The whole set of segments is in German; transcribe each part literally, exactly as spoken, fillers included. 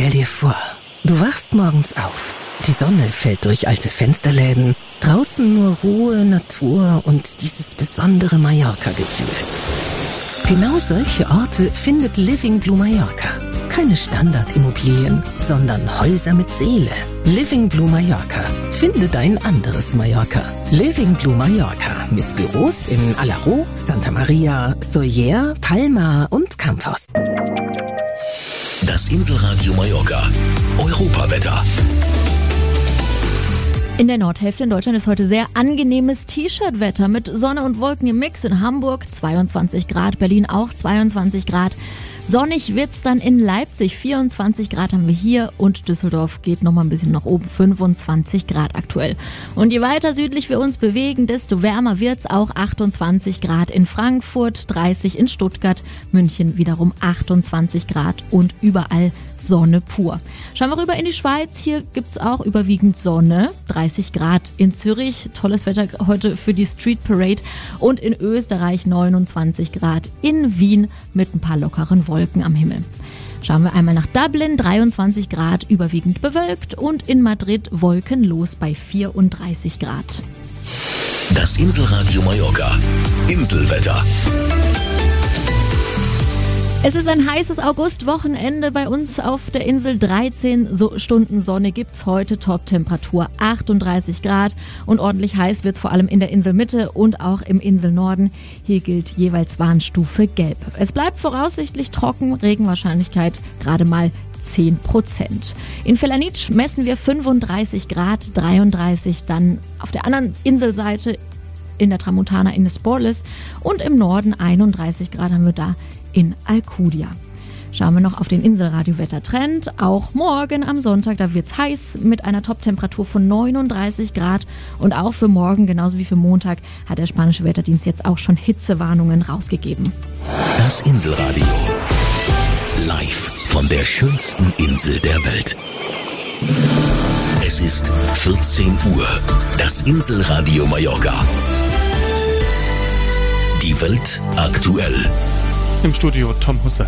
Stell dir vor, du wachst morgens auf. Die Sonne fällt durch alte Fensterläden. Draußen nur Ruhe, Natur und dieses besondere Mallorca-Gefühl. Genau solche Orte findet Living Blue Mallorca. Keine Standardimmobilien, sondern Häuser mit Seele. Living Blue Mallorca. Finde dein anderes Mallorca. Living Blue Mallorca mit Büros in Alaró, Santa Maria, Sóller, Palma und Campos. Das Inselradio Mallorca. Europawetter. In der Nordhälfte in Deutschland ist heute sehr angenehmes T-Shirt-Wetter mit Sonne und Wolken im Mix. In Hamburg zweiundzwanzig Grad, Berlin auch zweiundzwanzig Grad. Sonnig wird's dann in Leipzig, vierundzwanzig Grad haben wir hier und Düsseldorf geht nochmal ein bisschen nach oben, fünfundzwanzig Grad aktuell. Und je weiter südlich wir uns bewegen, desto wärmer wird's auch, achtundzwanzig Grad in Frankfurt, dreißig in Stuttgart, München wiederum achtundzwanzig Grad und überall Sonne pur. Schauen wir rüber in die Schweiz, hier gibt's auch überwiegend Sonne, dreißig Grad in Zürich, tolles Wetter heute für die Street Parade und in Österreich neunundzwanzig Grad, in Wien mit ein paar lockeren Wolken am Himmel. Schauen wir einmal nach Dublin, dreiundzwanzig Grad, überwiegend bewölkt und in Madrid wolkenlos bei vierunddreißig Grad. Das Inselradio Mallorca. Inselwetter. Es ist ein heißes Augustwochenende bei uns auf der Insel. dreizehn Stunden Sonne gibt's heute, Top-Temperatur achtunddreißig Grad und ordentlich heiß wird's vor allem in der Inselmitte und auch im Inselnorden. Hier gilt jeweils Warnstufe Gelb. Es bleibt voraussichtlich trocken, Regenwahrscheinlichkeit gerade mal zehn Prozent. In Felanitsch messen wir fünfunddreißig Grad, dreiunddreißig dann auf der anderen Inselseite in der Tramontana in Sporles und im Norden einunddreißig Grad haben wir da in Alcudia. Schauen wir noch auf den Inselradio-Wettertrend. Auch morgen am Sonntag, da wird's heiß mit einer Top-Temperatur von neununddreißig Grad. Und auch für morgen, genauso wie für Montag, hat der spanische Wetterdienst jetzt auch schon Hitzewarnungen rausgegeben. Das Inselradio. Live von der schönsten Insel der Welt. Es ist vierzehn Uhr. Das Inselradio Mallorca. Die Welt aktuell. Im Studio Tom Husse.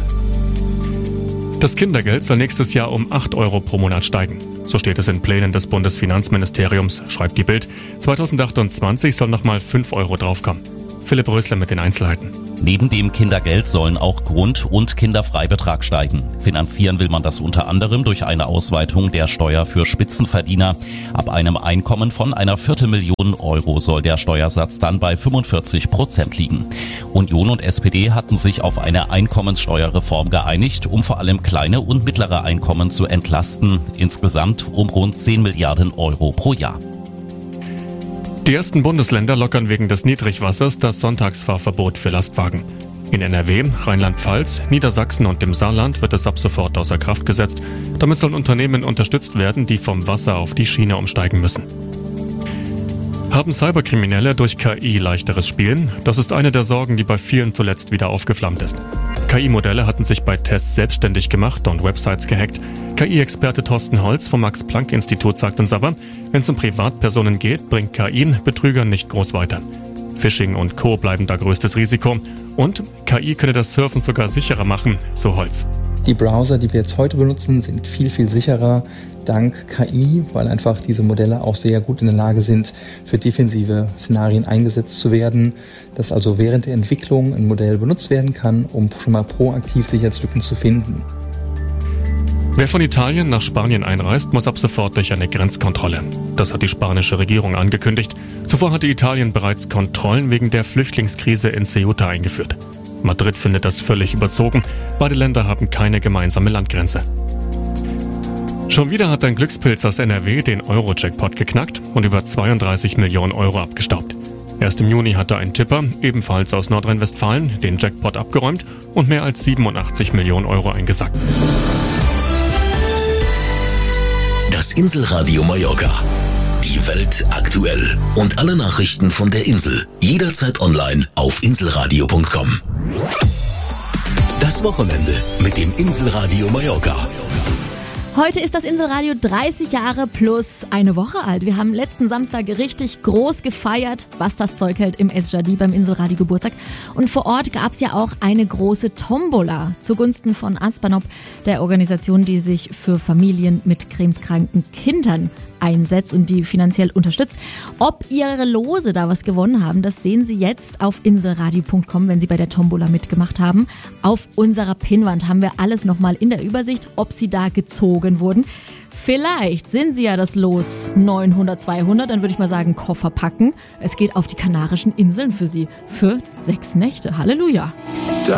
Das Kindergeld soll nächstes Jahr um acht Euro pro Monat steigen. So steht es in Plänen des Bundesfinanzministeriums, schreibt die Bild. zweitausendachtundzwanzig soll nochmal fünf Euro draufkommen. Philipp Rösler mit den Einzelheiten. Neben dem Kindergeld sollen auch Grund- und Kinderfreibetrag steigen. Finanzieren will man das unter anderem durch eine Ausweitung der Steuer für Spitzenverdiener. Ab einem Einkommen von einer Viertelmillion Euro soll der Steuersatz dann bei fünfundvierzig Prozent liegen. Union und S P D hatten sich auf eine Einkommenssteuerreform geeinigt, um vor allem kleine und mittlere Einkommen zu entlasten. Insgesamt um rund zehn Milliarden Euro pro Jahr. Die ersten Bundesländer lockern wegen des Niedrigwassers das Sonntagsfahrverbot für Lastwagen. In N R W, Rheinland-Pfalz, Niedersachsen und dem Saarland wird es ab sofort außer Kraft gesetzt. Damit sollen Unternehmen unterstützt werden, die vom Wasser auf die Schiene umsteigen müssen. Haben Cyberkriminelle durch K I leichteres Spielen? Das ist eine der Sorgen, die bei vielen zuletzt wieder aufgeflammt ist. K I-Modelle hatten sich bei Tests selbstständig gemacht und Websites gehackt. K I-Experte Thorsten Holz vom Max-Planck-Institut sagt uns aber, wenn es um Privatpersonen geht, bringt K I Betrügern nicht groß weiter. Phishing und Co. bleiben da größtes Risiko. Und K I könne das Surfen sogar sicherer machen, so Holz. Die Browser, die wir jetzt heute benutzen, sind viel, viel sicherer dank K I, weil einfach diese Modelle auch sehr gut in der Lage sind, für defensive Szenarien eingesetzt zu werden, dass also während der Entwicklung ein Modell benutzt werden kann, um schon mal proaktiv Sicherheitslücken zu finden. Wer von Italien nach Spanien einreist, muss ab sofort durch eine Grenzkontrolle. Das hat die spanische Regierung angekündigt. Zuvor hatte Italien bereits Kontrollen wegen der Flüchtlingskrise in Ceuta eingeführt. Madrid findet das völlig überzogen. Beide Länder haben keine gemeinsame Landgrenze. Schon wieder hat ein Glückspilz aus N R W den Euro-Jackpot geknackt und über zweiunddreißig Millionen Euro abgestaubt. Erst im Juni hatte ein Tipper, ebenfalls aus Nordrhein-Westfalen, den Jackpot abgeräumt und mehr als siebenundachtzig Millionen Euro eingesackt. Das Inselradio Mallorca. Die Welt aktuell. Und alle Nachrichten von der Insel. Jederzeit online auf inselradio punkt com. Das Wochenende mit dem Inselradio Mallorca. Heute ist das Inselradio dreißig Jahre plus eine Woche alt. Wir haben letzten Samstag richtig groß gefeiert, was das Zeug hält im Esjadi beim Inselradio Geburtstag. Und vor Ort gab es ja auch eine große Tombola zugunsten von Aspanop, der Organisation, die sich für Familien mit krebskranken Kindern einsetzt und die finanziell unterstützt. Ob Ihre Lose da was gewonnen haben, das sehen Sie jetzt auf inselradio punkt com, wenn Sie bei der Tombola mitgemacht haben. Auf unserer Pinnwand haben wir alles nochmal in der Übersicht, ob Sie da gezogen wurden. Vielleicht sind Sie ja das Los neunhundert, zweihundert, dann würde ich mal sagen, Koffer packen. Es geht auf die Kanarischen Inseln für Sie für sechs Nächte. Halleluja!